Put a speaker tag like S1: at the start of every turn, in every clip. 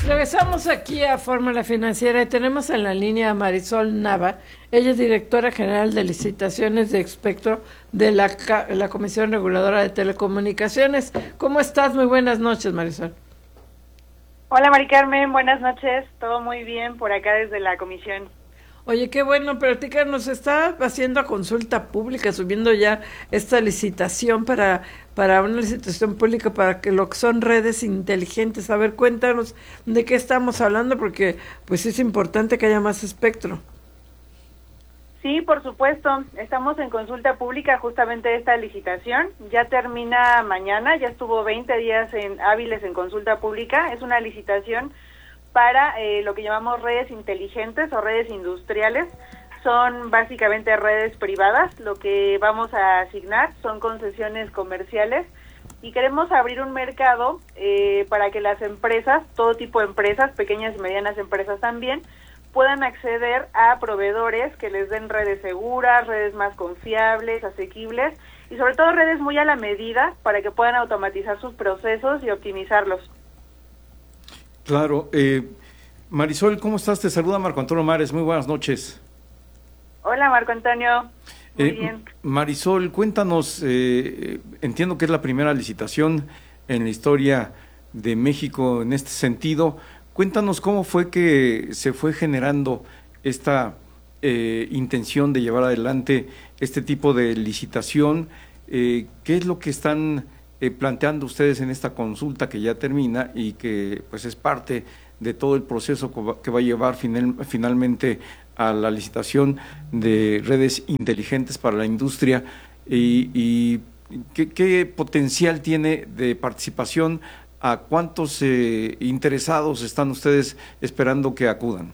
S1: Regresamos aquí a Fórmula Financiera y tenemos en la línea a Marisol Nava. Ella es directora general de licitaciones de Espectro de la Comisión Reguladora de Telecomunicaciones. ¿Cómo estás? Muy buenas noches, Marisol.
S2: Hola, Mari Carmen, buenas noches. Todo muy bien por acá desde la comisión.
S1: Oye, qué bueno, platícanos, está haciendo a consulta pública, subiendo ya esta licitación para una licitación pública para que lo que son redes inteligentes. A ver, cuéntanos de qué estamos hablando, porque pues es importante que haya más espectro.
S2: Sí, por supuesto, estamos en consulta pública justamente de esta licitación. Ya termina mañana, ya estuvo 20 días hábiles en consulta pública. Es una licitación para lo que llamamos redes inteligentes o redes industriales. Son básicamente redes privadas. Lo que vamos a asignar son concesiones comerciales y queremos abrir un mercado para que las empresas, todo tipo de empresas, pequeñas y medianas empresas también, puedan acceder a proveedores que les den redes seguras, redes más confiables, asequibles y sobre todo redes muy a la medida para que puedan automatizar sus procesos y optimizarlos.
S3: Claro. Marisol, ¿cómo estás? Te saluda Marco Antonio Mares. Muy buenas noches.
S2: Hola, Marco Antonio. Muy bien.
S3: Marisol, cuéntanos, entiendo que es la primera licitación en la historia de México en este sentido. Cuéntanos cómo fue que se fue generando esta intención de llevar adelante este tipo de licitación. ¿Qué es lo que están planteando ustedes en esta consulta que ya termina y que pues es parte de todo el proceso que va a llevar finalmente a la licitación de redes inteligentes para la industria y qué potencial tiene de participación? ¿A cuántos interesados están ustedes esperando que acudan?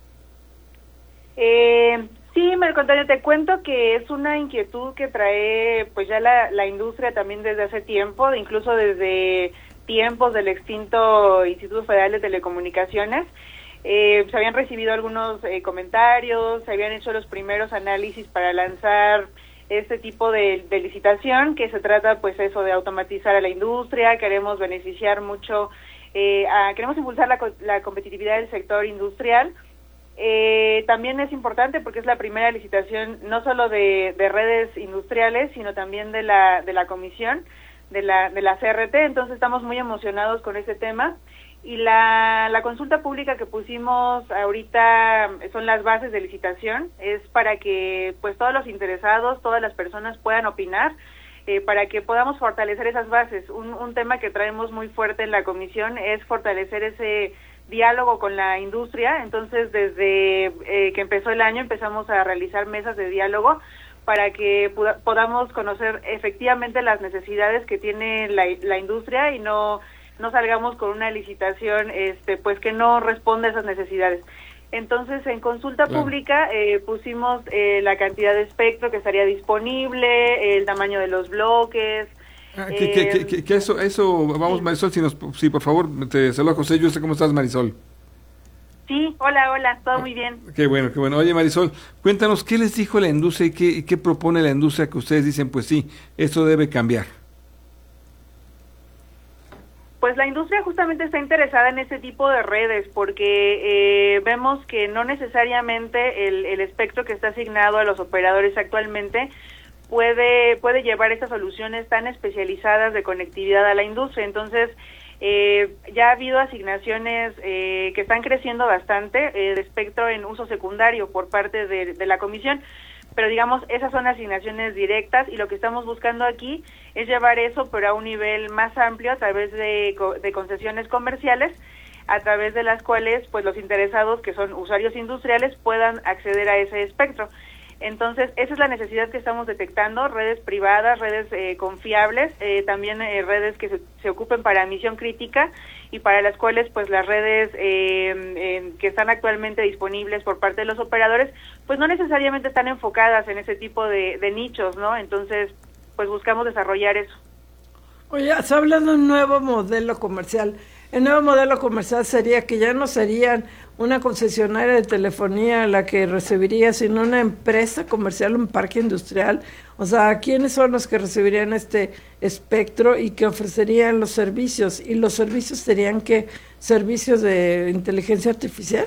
S2: Sí, Marco Antonio, te cuento que es una inquietud que trae pues ya la industria también desde hace tiempo, incluso desde tiempos del extinto Instituto Federal de Telecomunicaciones. Se habían recibido algunos comentarios, se habían hecho los primeros análisis para lanzar este tipo de licitación, que se trata pues eso de automatizar a la industria. Queremos beneficiar mucho, queremos impulsar la competitividad del sector industrial. También es importante porque es la primera licitación no solo de redes industriales, sino también de la comisión, de la CRT, entonces estamos muy emocionados con este tema. Y la consulta pública que pusimos ahorita son las bases de licitación, es para que pues todos los interesados, todas las personas puedan opinar, para que podamos fortalecer esas bases. Un tema que traemos muy fuerte en la comisión es fortalecer ese diálogo con la industria. Entonces desde que empezó el año empezamos a realizar mesas de diálogo para que podamos conocer efectivamente las necesidades que tiene la industria y no salgamos con una licitación pues que no responde a esas necesidades. Entonces, en consulta pública pusimos la cantidad de espectro que estaría disponible, el tamaño de los bloques.
S4: Eso, vamos, sí. Marisol, si por favor, te saluda José. Yo sé cómo estás, Marisol.
S2: Sí, hola, todo muy bien.
S4: Qué bueno. Oye, Marisol, cuéntanos, ¿qué les dijo la industria y qué propone la industria que ustedes dicen, pues sí, esto debe cambiar?
S2: Pues la industria justamente está interesada en ese tipo de redes porque vemos que no necesariamente el espectro que está asignado a los operadores actualmente puede llevar estas soluciones tan especializadas de conectividad a la industria. Entonces, ya ha habido asignaciones que están creciendo bastante de espectro en uso secundario por parte de la comisión, pero digamos, esas son asignaciones directas y lo que estamos buscando aquí es llevar eso, pero a un nivel más amplio a través de concesiones comerciales, a través de las cuales pues los interesados, que son usuarios industriales, puedan acceder a ese espectro. Entonces, esa es la necesidad que estamos detectando, redes privadas, redes confiables, también redes que se ocupen para misión crítica y para las cuales pues las redes que están actualmente disponibles por parte de los operadores pues no necesariamente están enfocadas en ese tipo de nichos, ¿no? Entonces, pues buscamos desarrollar eso.
S1: Oye, se habla de un nuevo modelo comercial. El nuevo modelo comercial sería que ya no serían una concesionaria de telefonía la que recibiría, sino una empresa comercial, un parque industrial. O sea, ¿quiénes son los que recibirían este espectro y que ofrecerían los servicios? ¿Y los servicios serían qué? ¿Servicios de inteligencia artificial?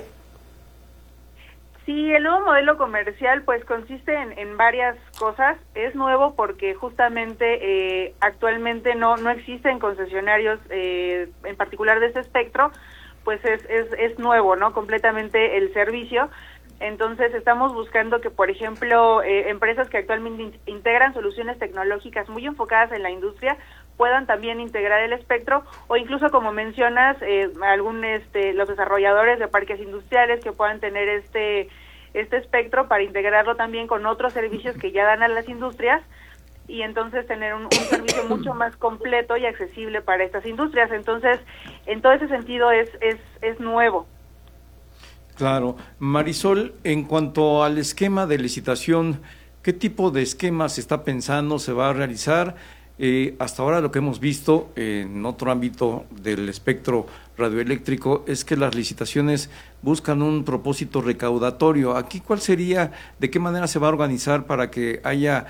S2: Sí, el nuevo modelo comercial pues consiste en varias cosas. Es nuevo porque justamente actualmente no existen concesionarios en particular de este espectro, pues es nuevo, ¿no? Completamente el servicio. Entonces estamos buscando que, por ejemplo, empresas que actualmente integran soluciones tecnológicas muy enfocadas en la industria puedan también integrar el espectro, o incluso, como mencionas, los desarrolladores de parques industriales que puedan tener este espectro para integrarlo también con otros servicios que ya dan a las industrias, y entonces tener un servicio mucho más completo y accesible para estas industrias. Entonces, en todo ese sentido es nuevo.
S3: Claro. Marisol, en cuanto al esquema de licitación, ¿qué tipo de esquema se está pensando, se va a realizar? Hasta ahora lo que hemos visto en otro ámbito del espectro radioeléctrico es que las licitaciones buscan un propósito recaudatorio. Aquí, ¿cuál sería, de qué manera se va a organizar para que haya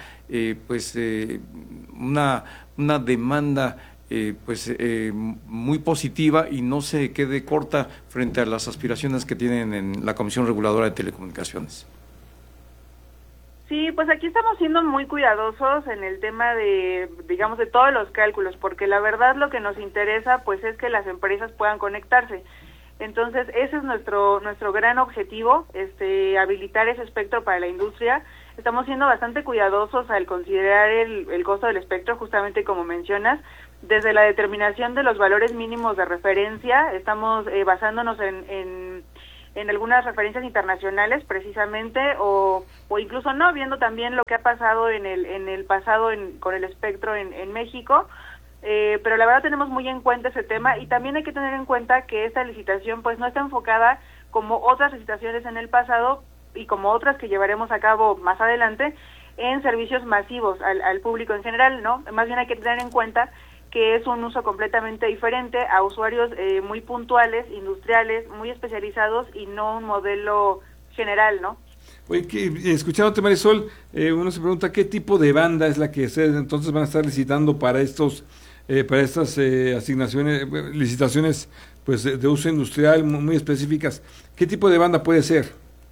S3: una demanda muy positiva y no se quede corta frente a las aspiraciones que tienen en la Comisión Reguladora de Telecomunicaciones?
S2: Sí, pues aquí estamos siendo muy cuidadosos en el tema de todos los cálculos, porque la verdad lo que nos interesa pues es que las empresas puedan conectarse. Entonces, ese es nuestro gran objetivo, habilitar ese espectro para la industria. Estamos siendo bastante cuidadosos al considerar el costo del espectro, justamente como mencionas. Desde la determinación de los valores mínimos de referencia, estamos basándonos en algunas referencias internacionales precisamente, o incluso no, viendo también lo que ha pasado en el pasado con el espectro en México, pero la verdad tenemos muy en cuenta ese tema, y también hay que tener en cuenta que esta licitación pues no está enfocada como otras licitaciones en el pasado y como otras que llevaremos a cabo más adelante en servicios masivos al público en general, ¿no? Más bien hay que tener en cuenta que es un uso completamente diferente a usuarios muy puntuales, industriales, muy especializados, y no un modelo general, ¿no?
S4: Oye, escuchándote, Marisol, uno se pregunta qué tipo de banda es la que ustedes entonces van a estar licitando para estas licitaciones pues de uso industrial muy específicas. ¿Qué tipo de banda puede ser?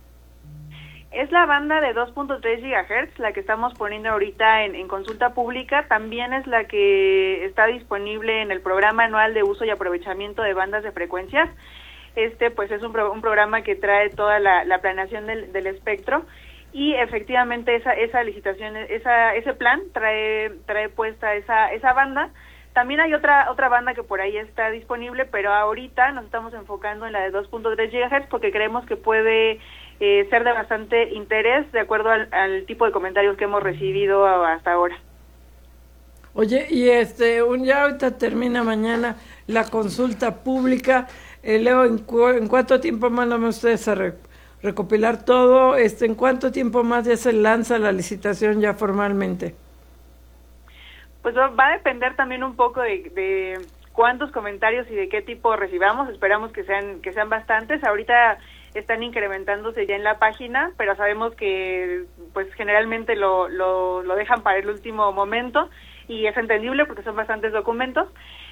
S2: Es la banda de 2.3 GHz, la que estamos poniendo ahorita en consulta pública. También es la que está disponible en el Programa Anual de Uso y Aprovechamiento de Bandas de Frecuencias. Pues es un programa que trae toda la planeación del espectro, y efectivamente esa licitación, ese plan trae puesta esa banda. También hay otra banda que por ahí está disponible, pero ahorita nos estamos enfocando en la de 2.3 GHz porque creemos que puede ser de bastante interés de acuerdo al tipo de comentarios que hemos recibido hasta ahora.
S1: Oye, y ya ahorita termina mañana la consulta pública. Leo, ¿en cuánto tiempo mandan ustedes a recopilar todo? ¿En cuánto tiempo más ya se lanza la licitación ya formalmente?
S2: Pues va a depender también un poco de cuántos comentarios y de qué tipo recibamos. Esperamos que sean bastantes. Ahorita están incrementándose ya en la página, pero sabemos que pues generalmente lo dejan para el último momento, y es entendible porque son bastantes documentos.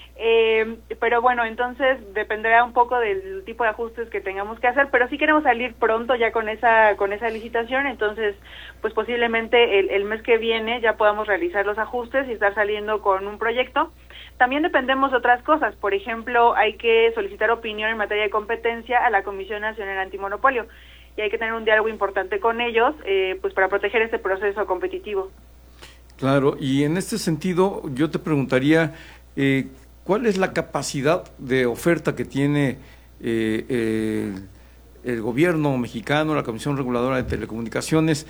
S2: Pero bueno, entonces dependerá un poco del tipo de ajustes que tengamos que hacer, pero sí queremos salir pronto ya con esa licitación. Entonces pues posiblemente el mes que viene ya podamos realizar los ajustes y estar saliendo con un proyecto. También dependemos de otras cosas. Por ejemplo, hay que solicitar opinión en materia de competencia a la Comisión Nacional Antimonopolio, y hay que tener un diálogo importante con ellos pues para proteger este proceso competitivo.
S3: Claro, y en este sentido yo te preguntaría, ¿cuál es la capacidad de oferta que tiene el gobierno mexicano, la Comisión Reguladora de Telecomunicaciones,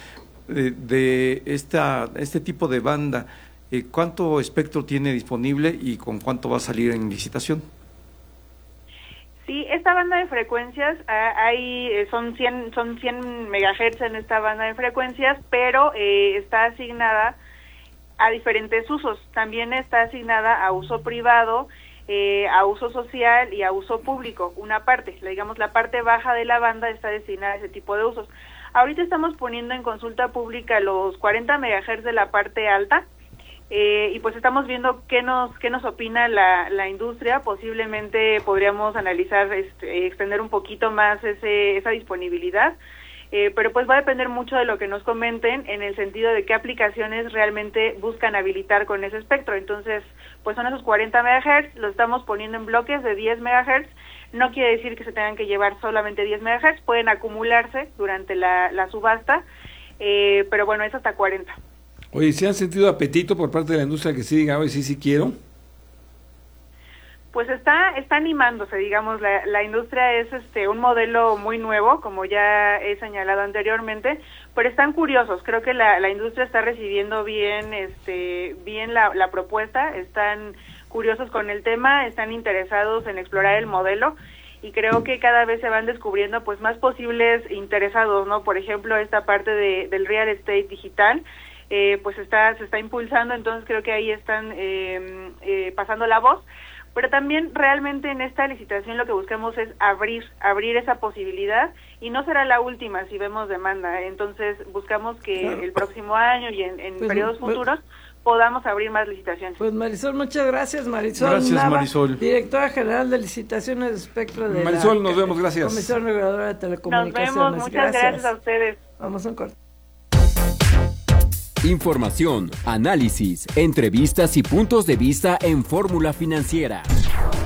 S3: de este tipo de banda? ¿Cuánto espectro tiene disponible y con cuánto va a salir en licitación?
S2: Sí, esta banda de frecuencias, son 100 megahertz en esta banda de frecuencias, pero está asignada a diferentes usos. También está asignada a uso privado, a uso social y a uso público, una parte, digamos la parte baja de la banda está destinada a ese tipo de usos. Ahorita estamos poniendo en consulta pública los 40 MHz de la parte alta, y pues estamos viendo qué nos opina la industria. Posiblemente podríamos analizar extender un poquito más esa disponibilidad, pero pues va a depender mucho de lo que nos comenten en el sentido de qué aplicaciones realmente buscan habilitar con ese espectro. Entonces, pues son esos 40 MHz, los estamos poniendo en bloques de 10 MHz. No quiere decir que se tengan que llevar solamente 10 MHz, pueden acumularse durante la subasta, pero bueno, es hasta 40.
S4: Oye, ¿se han sentido apetito por parte de la industria que sí diga, hoy sí quiero?
S2: Pues está animándose, digamos, la industria es un modelo muy nuevo, como ya he señalado anteriormente, pero están curiosos. Creo que la industria está recibiendo bien la propuesta, están curiosos con el tema, están interesados en explorar el modelo, y creo que cada vez se van descubriendo pues más posibles interesados, ¿no? Por ejemplo, esta parte del real estate digital, pues se está impulsando, entonces creo que ahí están pasando la voz, pero también realmente en esta licitación lo que buscamos es abrir esa posibilidad, y no será la última si vemos demanda. Entonces buscamos que el próximo año y en pues, periodos futuros podamos abrir más licitaciones.
S1: Pues Marisol, muchas gracias, Marisol.
S3: Gracias,
S1: Nava,
S3: Marisol.
S1: Directora General de Licitaciones de Espectro de
S4: Marisol, nos vemos, gracias.
S1: Comisión Reguladora de Telecomunicaciones.
S2: Nos vemos, muchas gracias a ustedes.
S1: Vamos a un corte.
S5: Información, análisis, entrevistas y puntos de vista en Fórmula Financiera.